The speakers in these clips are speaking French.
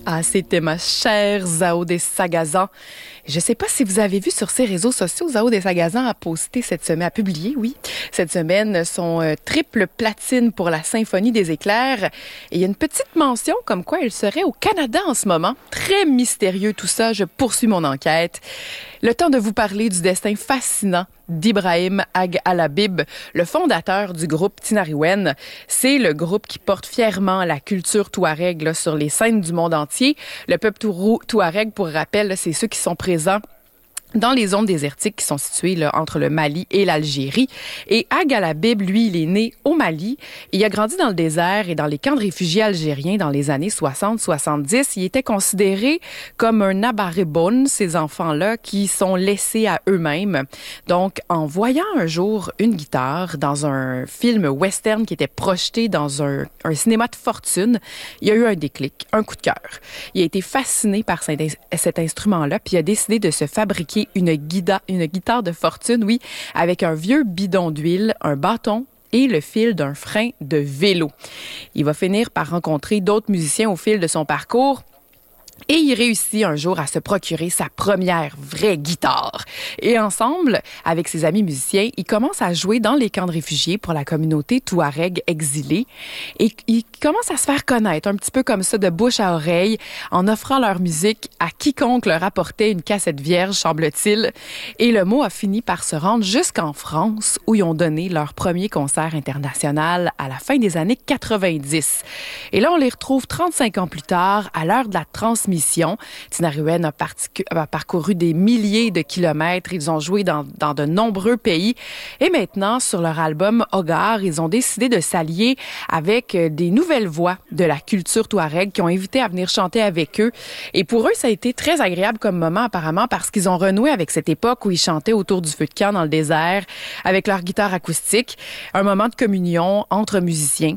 Ah, c'était ma chère Zao des Sagazans. Je ne sais pas si vous avez vu sur ses réseaux sociaux, Zao des Sagazans a posté cette semaine, a publié, oui, cette semaine, son triple platine pour la Symphonie des éclairs. Et il y a une petite mention comme quoi elle serait au Canada en ce moment. Très mystérieux tout ça, je poursuis mon enquête. Le temps de vous parler du destin fascinant d'Ibrahim Ag Al-Habib, le fondateur du groupe Tinariwen. C'est le groupe qui porte fièrement la culture touareg là, sur les scènes du monde entier. Le peuple touareg, pour rappel, là, c'est ceux qui sont présents dans les zones désertiques qui sont situées là, entre le Mali et l'Algérie. Et Ag Al-Habib, lui, il est né au Mali. Il a grandi dans le désert et dans les camps de réfugiés algériens dans les années 60-70. Il était considéré comme un abarébone, ces enfants-là, qui sont laissés à eux-mêmes. Donc, en voyant un jour une guitare dans un film western qui était projeté dans un cinéma de fortune, il y a eu un déclic, un coup de cœur. Il a été fasciné par cet instrument-là, puis il a décidé de se fabriquer une guitare de fortune, oui, avec un vieux bidon d'huile, un bâton et le fil d'un frein de vélo. Il va finir par rencontrer d'autres musiciens au fil de son parcours. Et il réussit un jour à se procurer sa première vraie guitare. Et ensemble, avec ses amis musiciens, il commence à jouer dans les camps de réfugiés pour la communauté touareg exilée. Et il commence à se faire connaître un petit peu comme ça, de bouche à oreille, en offrant leur musique à quiconque leur apportait une cassette vierge, semble-t-il. Et le mot a fini par se rendre jusqu'en France, où ils ont donné leur premier concert international à la fin des années 90. Et là, on les retrouve 35 ans plus tard, à l'heure de la transmission. Tinariwen a parcouru des milliers de kilomètres. Ils ont joué dans de nombreux pays. Et maintenant, sur leur album Hogar, ils ont décidé de s'allier avec des nouvelles voix de la culture touareg qui ont invité à venir chanter avec eux. Et pour eux, ça a été très agréable comme moment apparemment parce qu'ils ont renoué avec cette époque où ils chantaient autour du feu de camp dans le désert avec leur guitare acoustique. Un moment de communion entre musiciens.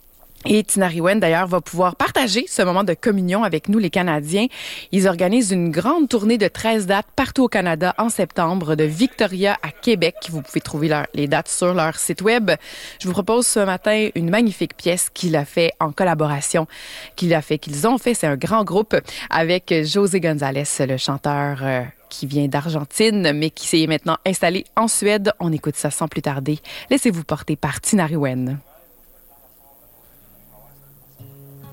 Et Tinariwen, d'ailleurs, va pouvoir partager ce moment de communion avec nous, les Canadiens. Ils organisent une grande tournée de 13 dates partout au Canada en septembre, de Victoria à Québec. Vous pouvez trouver les dates sur leur site web. Je vous propose ce matin une magnifique pièce qu'ils ont fait en collaboration, qu'ils ont fait, c'est un grand groupe, avec José González, le chanteur qui vient d'Argentine, mais qui s'est maintenant installé en Suède. On écoute ça sans plus tarder. Laissez-vous porter par Tinariwen.